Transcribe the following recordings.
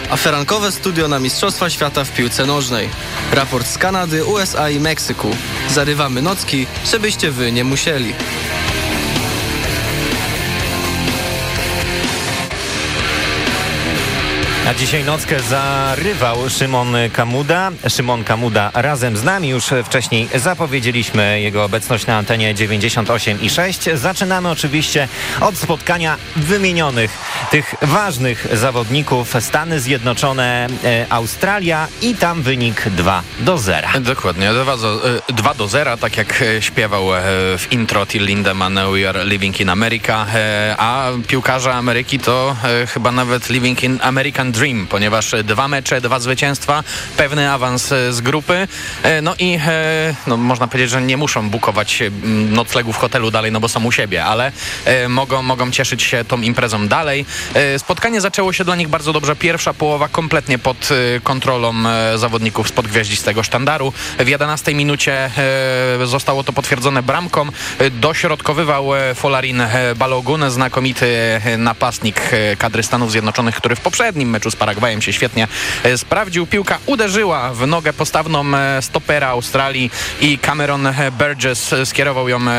a ferankowe studio na Mistrzostwa Świata w piłce nożnej. Raport z Kanady, USA i Meksyku. Zarywamy nocki, żebyście wy nie musieli. A dzisiaj nockę zarywał Szymon Kamuda razem z nami. Już wcześniej zapowiedzieliśmy jego obecność na antenie 98,6. Zaczynamy oczywiście od spotkania wymienionych, tych ważnych zawodników. Stany Zjednoczone, Australia i tam wynik 2-0. Dokładnie, 2-0, tak jak śpiewał w intro Till Lindemann, We are living in America, a piłkarze Ameryki to chyba nawet living in American Dream, ponieważ 2 mecze, 2 zwycięstwa, pewny awans z grupy, no i można powiedzieć, że nie muszą bukować noclegu w hotelu dalej, no bo są u siebie, ale mogą cieszyć się tą imprezą dalej. Spotkanie zaczęło się dla nich bardzo dobrze. Pierwsza połowa kompletnie pod kontrolą zawodników spod gwiaździstego sztandaru. W 11 minucie zostało to potwierdzone bramką. Dośrodkowywał Folarin Balogun, znakomity napastnik kadry Stanów Zjednoczonych, który w poprzednim meczu z Paragwajem się świetnie sprawdził. Piłka uderzyła w nogę postawną stopera Australii i Cameron Burgess skierował ją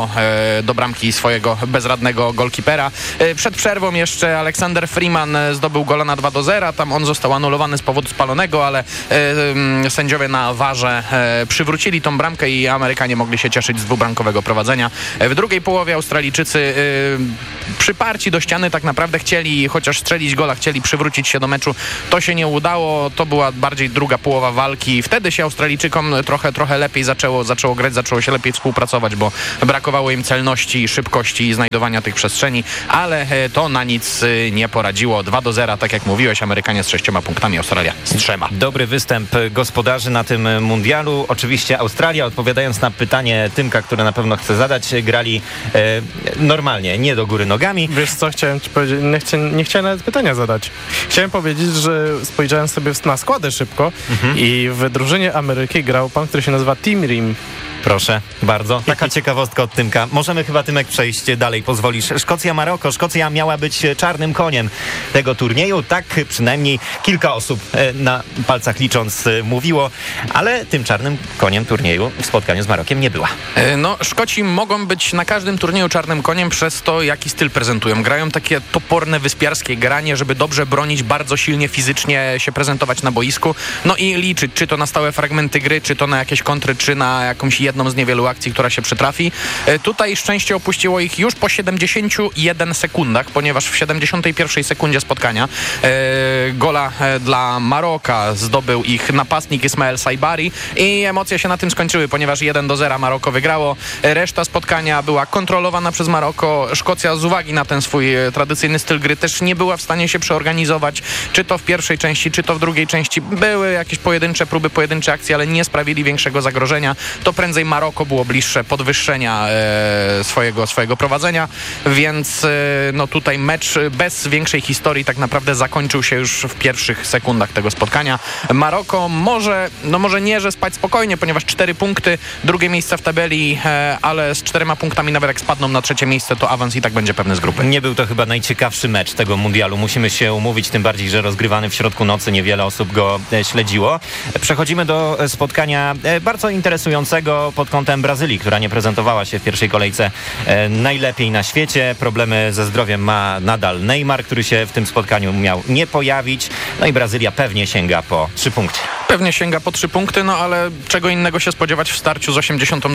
do bramki swojego bezradnego golkipera. Przed przerwą jeszcze Alexander Freeman zdobył gola na 2-0. Tam on został anulowany z powodu spalonego, ale sędziowie na warze przywrócili tą bramkę i Amerykanie mogli się cieszyć z dwubramkowego prowadzenia. W drugiej połowie Australijczycy przyparci do ściany tak naprawdę chcieli chociaż strzelić gola, chcieli przywrócić się do meczu. To się nie udało. To była bardziej druga połowa walki. Wtedy się Australijczykom trochę lepiej zaczęło grać, zaczęło się lepiej współpracować, bo brakowało im celności, szybkości i znajdowania tych przestrzeni, ale to na nic nie poradziło. 2-0, tak jak mówiłeś, Amerykanie z 6 punktami, Australia z 3. Dobry występ gospodarzy na tym mundialu. Oczywiście Australia, odpowiadając na pytanie Tymka, które na pewno chce zadać, grali normalnie, nie do góry nogami. Wiesz co, chciałem ci powiedzieć, nie chciałem nawet pytania zadać. Chciałem powiedzieć, że spojrzałem sobie na składy szybko i w drużynie Ameryki grał pan, który się nazywa Tim Rim. Proszę bardzo. Taka ciekawostka od Tymka. Możemy chyba, Tymek, przejść dalej, pozwolisz. Szkocja-Maroko. Szkocja miała być czarnym koniem tego turnieju. Tak przynajmniej kilka osób na palcach licząc mówiło, ale tym czarnym koniem turnieju w spotkaniu z Marokiem nie była. No, Szkoci mogą być na każdym turnieju czarnym koniem przez to, jaki styl prezentują. Grają takie toporne, wyspiarskie granie, żeby dobrze bronić, bardzo silnie fizycznie się prezentować na boisku. No i liczyć, czy to na stałe fragmenty gry, czy to na jakieś kontry, czy na jakąś jedną z niewielu akcji, która się przytrafi. Tutaj szczęście opuściło ich już po 71 sekundach, ponieważ w 71 sekundzie spotkania gola dla Maroka zdobył ich napastnik Ismael Saibari i emocje się na tym skończyły, ponieważ 1-0 Maroko wygrało. Reszta spotkania była kontrolowana przez Maroko. Szkocja z uwagi na ten swój tradycyjny styl gry też nie była w stanie się przeorganizować, czy to w pierwszej części, czy to w drugiej części. Były jakieś pojedyncze próby, pojedyncze akcje, ale nie sprawili większego zagrożenia. To prędzej Maroko było bliższe podwyższenia swojego prowadzenia, więc no tutaj mecz bez większej historii tak naprawdę zakończył się już w pierwszych sekundach tego spotkania. Maroko może nie, że spać spokojnie, ponieważ 4 punkty, drugie miejsce w tabeli, ale z 4 punktami nawet jak spadną na trzecie miejsce, to awans i tak będzie pewny z grupy. Nie był to chyba najciekawszy mecz tego mundialu. Musimy się umówić, tym bardziej, że rozgrywany w środku nocy, niewiele osób go śledziło. Przechodzimy do spotkania bardzo interesującego pod kątem Brazylii, która nie prezentowała się w pierwszej kolejce najlepiej na świecie. Problemy ze zdrowiem ma nadal Neymar, który się w tym spotkaniu miał nie pojawić. No i Brazylia pewnie sięga po 3 punkty. Pewnie sięga po 3 punkty, no ale czego innego się spodziewać w starciu z 83.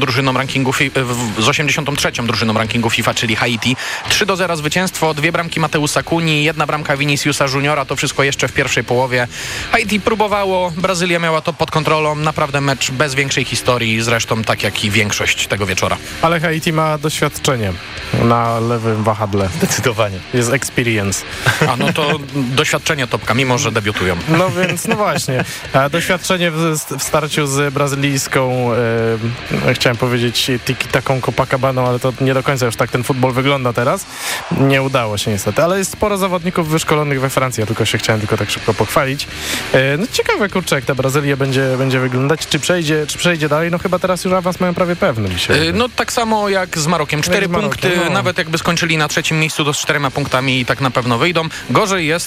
drużyną rankingu FIFA, czyli Haiti. 3-0 zwycięstwo, 2 bramki Mateusa Cuni, 1 bramka Viniciusa Juniora, to wszystko jeszcze w pierwszej połowie. Haiti próbowało, Brazylia miała to pod kontrolą, naprawdę mecz bez większej historii, zresztą tak jak i większość tego wieczora. Ale Haiti ma doświadczenie na lewym wahadle. Zdecydowanie. Jest experience. A no to doświadczenie topka, mimo że debiutują. No więc, no właśnie. doświadczenie w starciu z brazylijską, chciałem powiedzieć tiki-taką Copacabaną, ale to nie do końca już tak ten futbol wygląda teraz. Nie udało się niestety, ale jest sporo zawodników wyszkolonych we Francji, ja chciałem tak szybko pochwalić. No ciekawe, kurczę, jak ta Brazylia będzie wyglądać, czy przejdzie dalej, no chyba teraz już awans mają prawie pewny. No tak samo jak z Marokiem. 4 punkty, nawet jakby skończyli na 3. miejscu, to z 4 punktami i tak na pewno wyjdą. Gorzej jest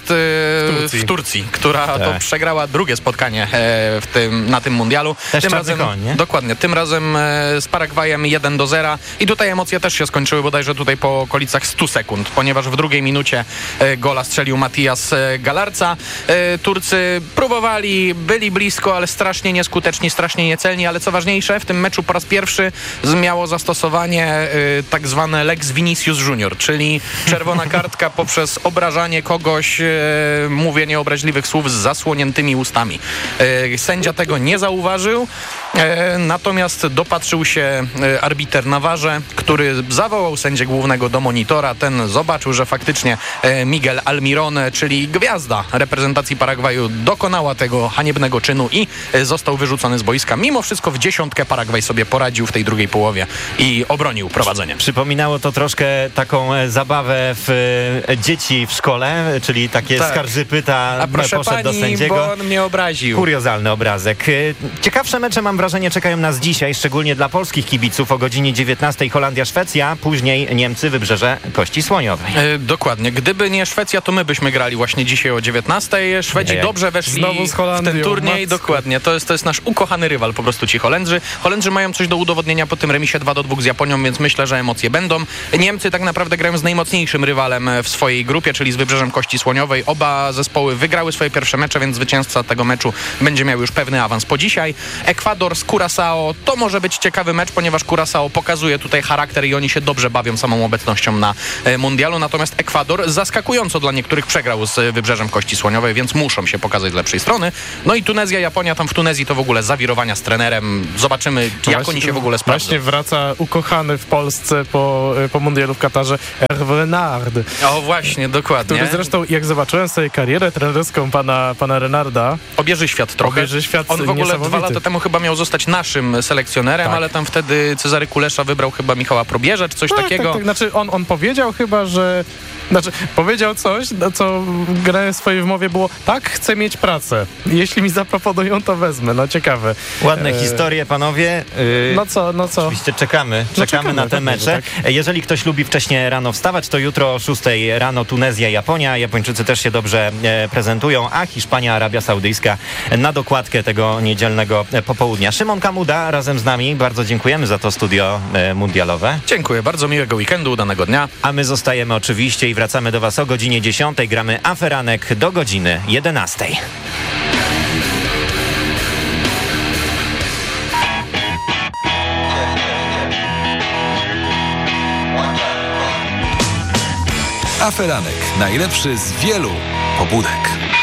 w Turcji, która to przegrała drugie spotkanie na tym mundialu. Tym razem, koń, dokładnie, tym razem z Paragwajem 1-0 i tutaj emocje też się skończyły bodajże tutaj po okolicach 100 sekund, ponieważ w drugiej minucie gola strzelił Matias Galarca. Turcy próbowali, byli blisko, ale strasznie nieskuteczni, strasznie niecelni, ale co ważniejsze, w tym meczu po raz pierwszy miało zastosowanie tak zwane Lex Vinicius Junior, czyli czerwona kartka poprzez obrażanie kogoś, mówienie obraźliwych słów z zasłoniętymi ustami. Sędzia tego nie zauważył, natomiast dopatrzył się arbiter na warze, który zawołał sędzię głównego do monitora. Ten zobaczył, że faktycznie Miguel Almiron, czyli gwiazda reprezentacji Paragwaju, dokonała tego haniebnego czynu i został wyrzucony z boiska. Mimo wszystko w dziesiątkę Paragwaj sobie poradził w tej drugiej połowie i obronił prowadzenie. Przypominało to troszkę taką zabawę w dzieci w szkole, czyli takie skarżypyta poszedł pani, do sędziego. Bo on mnie obraził. Kuriozalny obrazek. Ciekawsze mecze, mam wrażenie, czekają nas dzisiaj, szczególnie dla polskich kibiców. O godzinie 19 Holandia-Szwecja, później Niemcy, Wybrzeże Kości Słoniowej. Dokładnie. Gdyby nie Szwecja, to my byśmy grali właśnie dzisiaj o 19. Szwedzi dobrze weszli w ten turniej. Dokładnie. To jest nasz ukochany rywal, po prostu ci Holendrzy. Holendrzy mają coś do udowodnienia po tym remisie 2-2 z Japonią, więc myślę, że emocje będą. Niemcy tak naprawdę grają z najmocniejszym rywalem w swojej grupie, czyli z Wybrzeżem Kości Słoniowej. Oba zespoły wygrały swoje pierwsze mecze, więc zwycięzca tego meczu będzie miał już pewny awans po dzisiaj. Ekwador z Curaçao to może być ciekawy mecz, ponieważ Curaçao pokazuje tutaj charakter i oni się dobrze bawią samą obecnością na mundialu. Natomiast Ekwador zaskakująco dla niektórych przegrał z Wybrzeżem Kości Słoniowej, więc muszą się pokazać z lepszej strony. No i Tunezja, Japonia, tam w Tunezji to w ogóle zawirowania z trenerem. Zobaczymy, jak oni się w ogóle sprawdzą. Właśnie wraca ukochany w Polsce po mundialu w Katarze Hervé Renard. O właśnie, dokładnie. Który zresztą, jak zobaczyłem sobie karierę trenerską pana Renarda... Obieży świat trochę. On w ogóle 2 lata temu chyba miał zostać naszym selekcjonerem, ale tam wtedy Cezary Kulesza wybrał chyba Michała Probierza, czy coś takiego. Tak. Znaczy on powiedział chyba, że... powiedział coś, co grałem w swojej wmowie było, tak, chcę mieć pracę. Jeśli mi zaproponują, to wezmę. No ciekawe. Ładne historie, panowie. No co? Oczywiście czekamy na te mecze. Tak. Jeżeli ktoś lubi wcześnie rano wstawać, to jutro o 6 rano Tunezja, Japonia. Japończycy też się dobrze prezentują, a Hiszpania, Arabia Saudyjska na dokładkę tego niedzielnego popołudnia. Szymon Kamuda razem z nami. Bardzo dziękujemy za to studio mundialowe. Dziękuję. Bardzo miłego weekendu, udanego dnia. A my zostajemy oczywiście i wracamy do was o godzinie 10. Gramy Aferanek do godziny 11. Aferanek. Najlepszy z wielu pobudek.